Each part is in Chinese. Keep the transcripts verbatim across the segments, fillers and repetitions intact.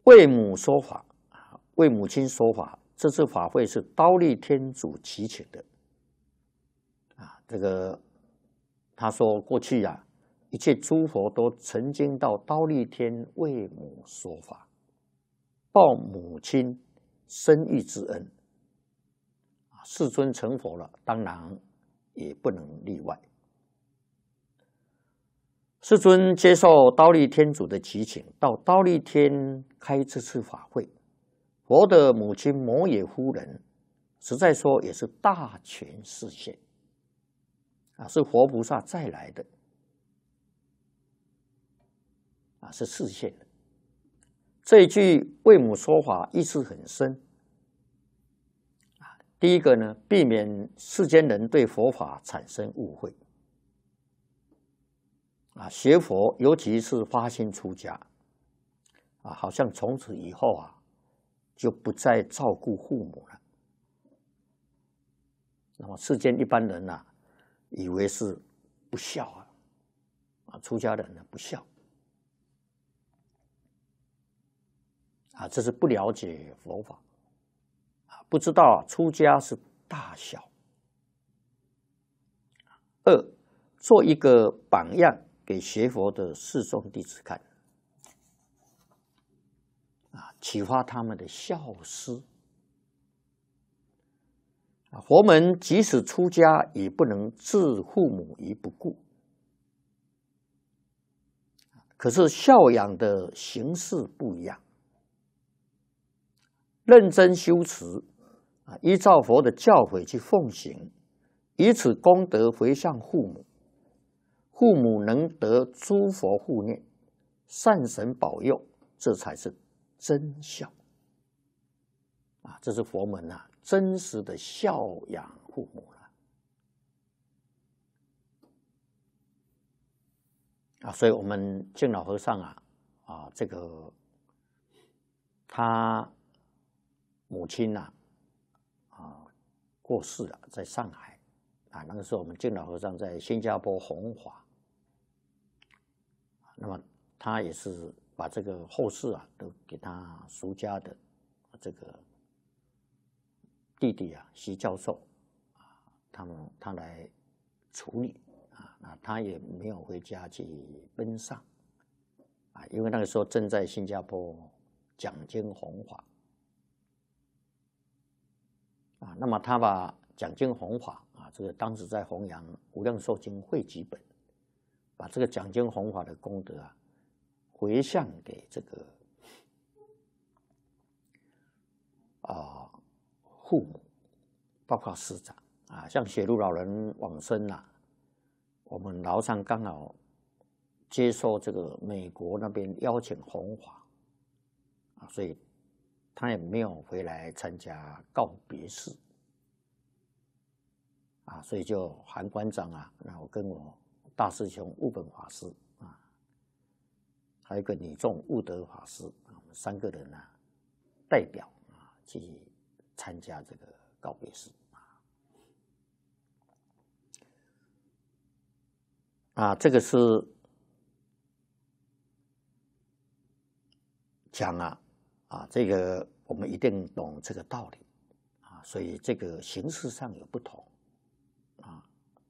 为母说法，为母亲说法，这次法会是忉利天主祈请的。啊，这个他说过去啊，一切诸佛都曾经到忉利天为母说法，报母亲生育之恩。世尊成佛了，当然也不能例外。世尊接受忉利天主的祈请，到忉利天开这次法会。佛的母亲摩耶夫人，实在说也是大权示现啊，是活菩萨再来的啊，是示现的。这一句为母说法意思很深啊。第一个呢，避免世间人对佛法产生误会。啊，学佛尤其是发心出家，啊，好像从此以后啊，就不再照顾父母了。那么世间一般人呐、啊，以为是不孝啊，啊，出家人呢不孝，啊，这是不了解佛法，啊，不知道出家是大孝。二，做一个榜样。给学佛的四众弟子看，啊，启发他们的孝思。啊，佛门即使出家，也不能置父母于不顾。可是孝养的形式不一样，认真修持，啊，依照佛的教诲去奉行，以此功德回向父母。父母能得诸佛护念，善神保佑，这才是真孝啊！这是佛门啊，真实的孝养父母了啊！所以，我们净老和尚啊，啊，这个他母亲呐、啊，啊，过世了，在上海啊，那个时候我们净老和尚在新加坡弘法。那么他也是把这个后事啊，都给他俗家的这个弟弟啊，习教授啊，他们他来处理啊，那他也没有回家去奔丧啊，因为那个时候正在新加坡讲经弘法啊，那么他把讲经弘法啊，这个当时在弘扬《无量寿经汇集本》。把这个讲经弘法的功德啊，回向给这个啊父母，包括师长啊，像雪路老人往生啦、啊，我们老上刚好接受这个美国那边邀请弘法啊，所以他也没有回来参加告别式啊，所以就韩馆长啊，然后跟我。大师兄悟本法师啊，还有一个女众悟德法师啊，我们三个人啊，代表啊去参加这个告别式啊。啊，这个是讲啊啊，这个我们一定懂这个道理啊，所以这个形式上有不同啊。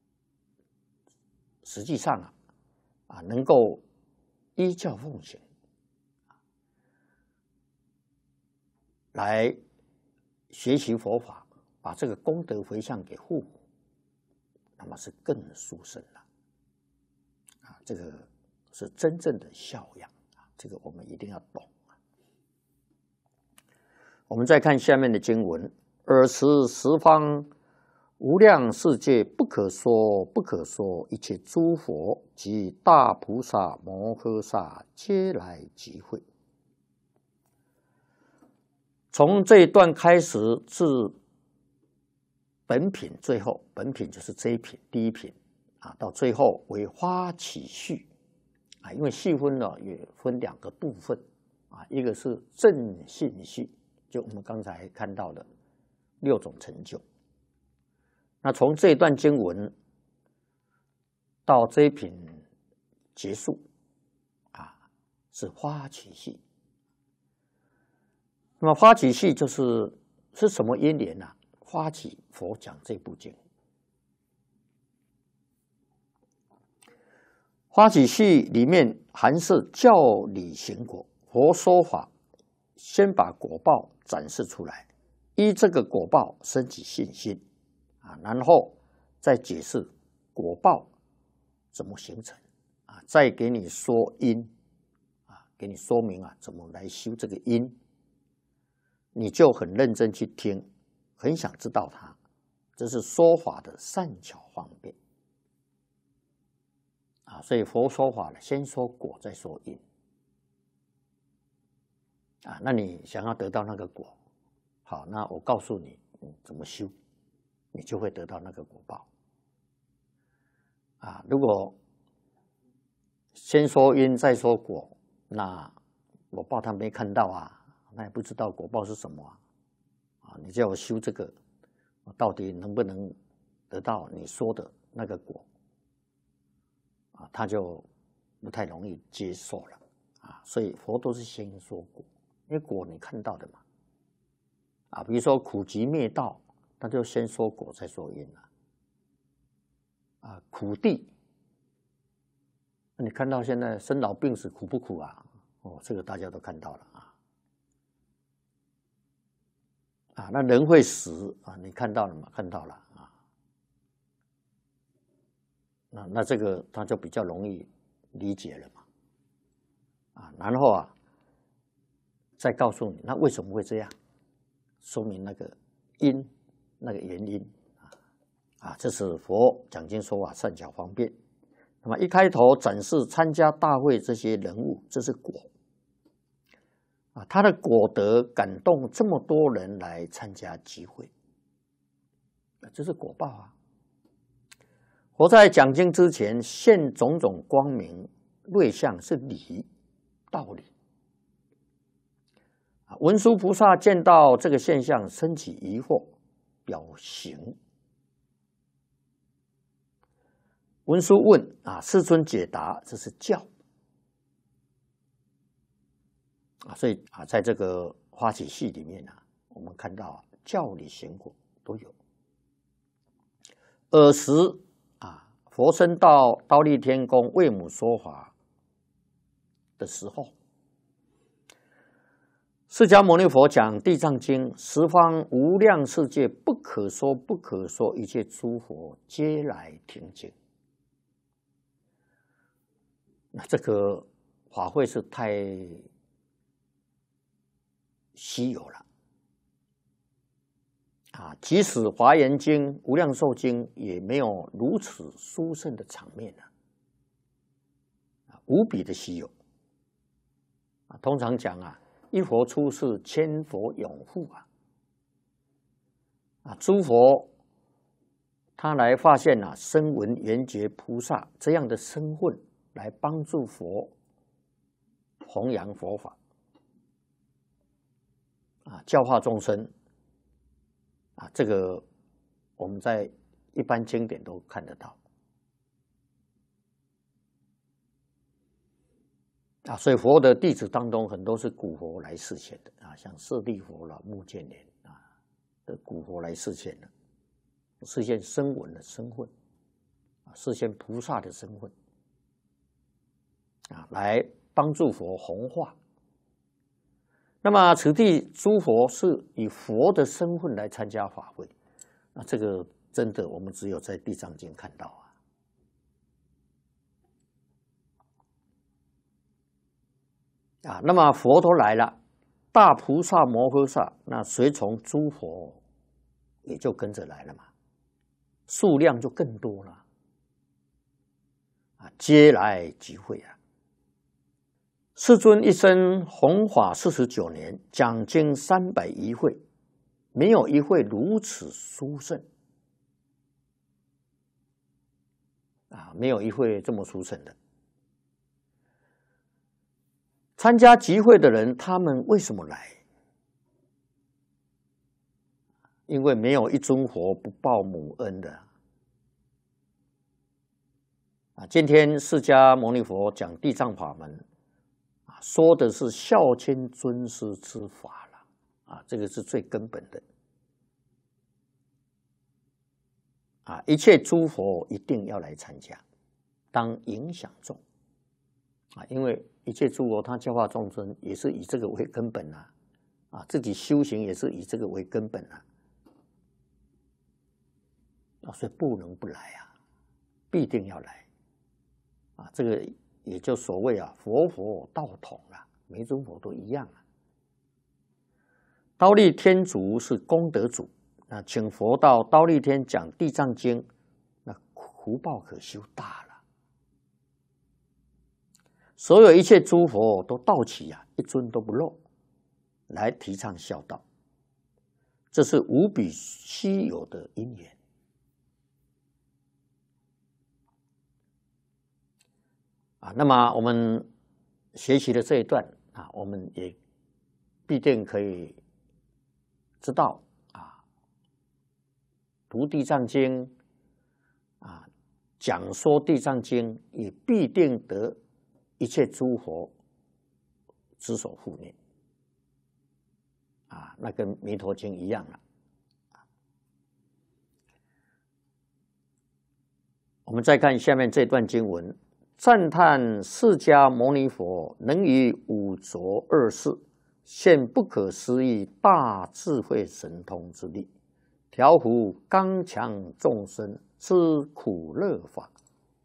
实际上啊，啊，能够依教奉行，来学习佛法，把这个功德回向给父母，那么是更殊胜了。啊，这个是真正的孝养啊，这个我们一定要懂。我们再看下面的经文：尔时十方。无量世界不可说不可说，一切诸佛及大菩萨摩诃萨皆来集会。从这一段开始至本品最后，本品就是这一品第一品啊，到最后为花起序啊，因为细分呢也分两个部分啊，一个是正信序，就我们刚才看到的六种成就。那从这一段经文到这一品结束，啊，是花起序。 那么发起系就是是什么因缘呢、啊？发起佛讲这部经，发起系里面含是教理行果，佛说法先把果报展示出来，依这个果报升起信心啊，然后再解释果报怎么形成啊，再给你说因啊，给你说明啊怎么来修这个因。你就很认真去听，很想知道它，这是说法的善巧方便啊。所以佛说法呢，先说果，再说因啊。那你想要得到那个果，好，那我告诉你，嗯，怎么修，你就会得到那个果报啊。如果先说因，再说果，那我报他没看到啊。那也不知道果报是什么啊！啊，你叫我修这个，到底能不能得到你说的那个果？啊，他就不太容易接受了啊。所以佛都是先说果，因为果你看到的嘛。啊，比如说苦集灭道，他就先说果，再说因了。啊，苦地，你看到现在生老病死苦不苦啊？哦，这个大家都看到了啊。啊，那人会死啊，你看到了吗？看到了啊。那那这个他就比较容易理解了嘛。啊，然后啊，再告诉你那为什么会这样，说明那个因，那个原因啊。啊，这是佛讲经说法善巧方便。那么一开头展示参加大会这些人物，这是果。啊，他的果德感动这么多人来参加集会，这是果报啊。佛在讲经之前现种种光明瑞相，是理道理。文殊菩萨见到这个现象，升起疑惑，表行。文殊问啊，世尊解答，这是教。啊，所以啊，在这个发起系里面啊，我们看到、啊、教理行果都有。尔时啊，佛升到忉利天宫为母说法的时候，释迦牟尼佛讲《地藏经》，十方无量世界不可说不可说一切诸佛皆来听经。那这个法会是太稀有了啊！即使《华严经》《无量寿经》也没有如此殊胜的场面了、啊，无比的稀有啊！通常讲啊，一佛出世，千佛拥护啊！啊，诸佛他来发现啊，声闻缘觉菩萨这样的身份，来帮助佛弘扬佛法。啊，教化众生，啊，这个我们在一般经典都看得到，啊，所以佛的弟子当中很多是古佛来示现的啊，像舍利佛了、目犍连啊的古佛来示现的，示现声闻的身份，啊，示现菩萨的身份，啊，来帮助佛弘化。那么此地诸佛是以佛的身份来参加法会，那这个真的我们只有在《地藏经》看到啊。啊，那么佛都来了，大菩萨摩诃萨，那随从诸佛也就跟着来了嘛，数量就更多了啊，皆来集会啊。世尊一生弘法四十九年，讲经三百余会，没有一会如此殊胜啊！没有一会这么殊胜的。参加集会的人，他们为什么来？因为没有一尊佛不报母恩的啊！今天释迦牟尼佛讲地藏法门，说的是孝亲尊师之法了啊，这个是最根本的。啊，一切诸佛一定要来参加，当影响众。啊，因为一切诸佛他教化众生也是以这个为根本啊，啊，自己修行也是以这个为根本啊，啊，所以不能不来啊，必定要来。啊，这个也就所谓啊，佛佛道统啊，每尊佛都一样啊。忉利天竺是功德主，那请佛到忉利天讲《地藏经》，那福报可修大了。所有一切诸佛都到齐啊，一尊都不漏，来提倡孝道，这是无比稀有的因缘。啊，那么我们学习的这一段啊，我们也必定可以知道啊，读《地藏经》啊，讲说《地藏经》，也必定得一切诸佛之所护念啊，那跟《弥陀经》一样了。我们再看下面这段经文。赞叹释迦牟尼佛能以五浊二世现不可思议大智慧神通之力，调伏刚强众生之苦乐法。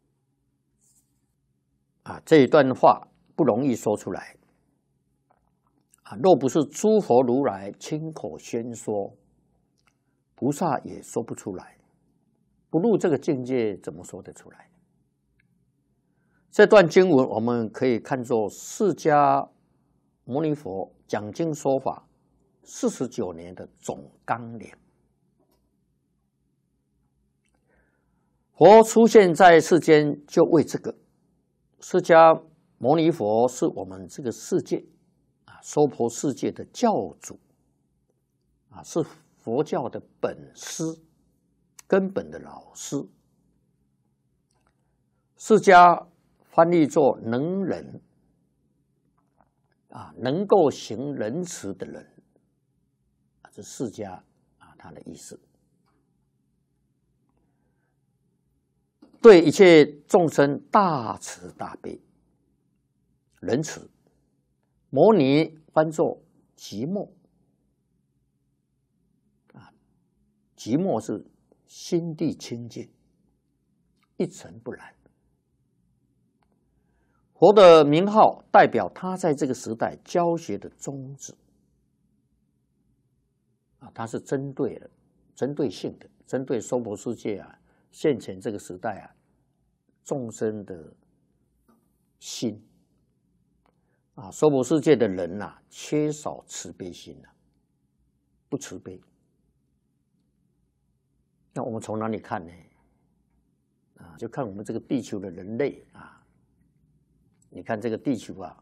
啊，这一段话不容易说出来啊！若不是诸佛如来亲口宣说，菩萨也说不出来。不入这个境界，怎么说得出来？这段经文我们可以看作释迦牟尼佛讲经说法四十九年的总纲领。佛出现在世间，就为这个。释迦牟尼佛是我们这个世界啊，娑婆世界的教主啊，是佛教的本师，根本的老师。释迦翻译作能仁啊，能够行仁慈的人啊，这释迦啊，他的意思。对一切众生大慈大悲，仁慈。摩尼翻作寂寞啊，寂寞是心地清净，一尘不染。佛的名号代表他在这个时代教学的宗旨啊，他是针对的、针对性的，针对娑婆世界啊，现前这个时代啊，众生的心啊，娑婆世界的人呐、啊，缺少慈悲心啊，不慈悲。那我们从哪里看呢？啊，就看我们这个地球的人类啊。你看这个地球啊，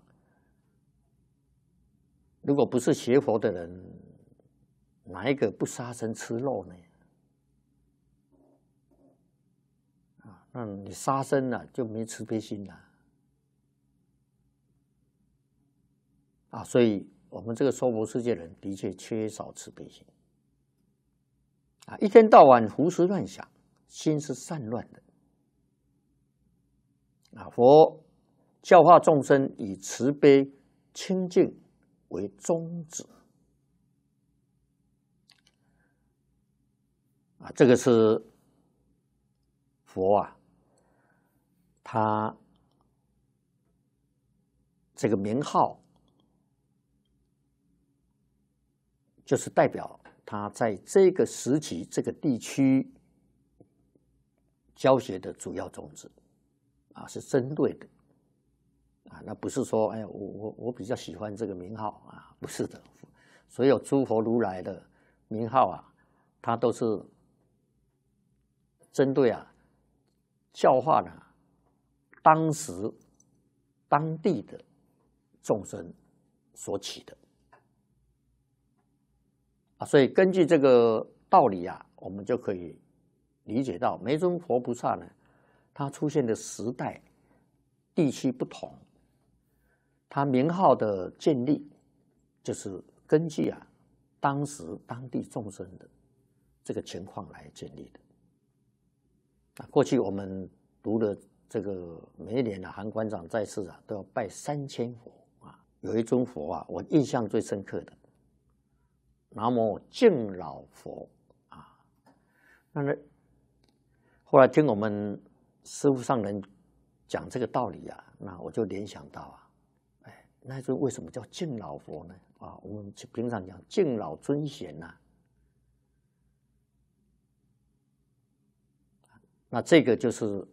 如果不是学佛的人，哪一个不杀生吃肉呢？啊，那你杀生了、啊、就没慈悲心了啊，啊，所以我们这个娑婆世界人的确缺少慈悲心啊，一天到晚胡思乱想，心是散乱的啊。佛教化众生以慈悲清净为宗旨啊，这个是佛啊，他这个名号就是代表他在这个时期、这个地区教学的主要宗旨啊，是针对的。啊，那不是说，哎，我我我比较喜欢这个名号啊，不是的。所有诸佛如来的名号啊，它都是针对啊教化呢当时当地的众生所起的啊，所以根据这个道理啊，我们就可以理解到，每尊佛菩萨呢，他出现的时代、地区不同。他名号的建立，就是根据啊当时当地众生的这个情况来建立的。啊，过去我们读的这个每一年啊，韩馆长在世啊，都要拜三千佛啊。有一尊佛啊，我印象最深刻的，南无敬老佛啊。那么后来听我们师父上人讲这个道理啊，那我就联想到啊，哎，那就为什么叫敬老佛呢？啊，我们平常讲敬老尊贤呐、啊。那这个就是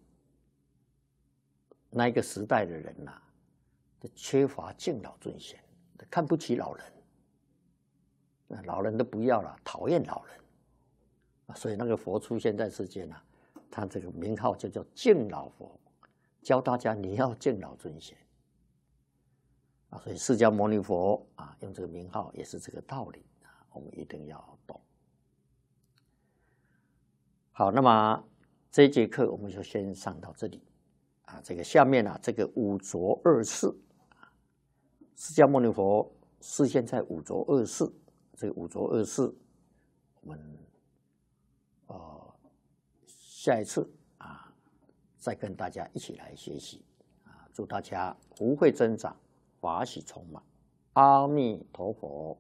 那一个时代的人呐、啊，缺乏敬老尊贤，看不起老人，那老人都不要了，讨厌老人啊，所以那个佛出现在世间啊，他这个名号就叫敬老佛，教大家你要敬老尊贤啊，所以释迦牟尼佛啊用这个名号也是这个道理啊，我们一定要懂。好，那么这一节课我们就先上到这里啊。这个下面啊，这个五浊恶世啊，释迦牟尼佛示现在五浊恶世，这个五浊恶世，我们呃下一次啊再跟大家一起来学习啊。祝大家福慧增长，法喜充满，阿弥陀佛。